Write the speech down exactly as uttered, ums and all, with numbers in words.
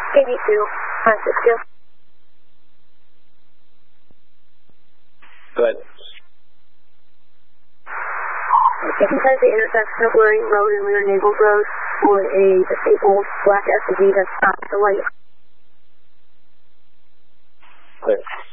K D two, five six two. Go ahead. If inside the intersection of Waring Road and Rear Naval Road for a disabled black S U V that stopped the light. Clear.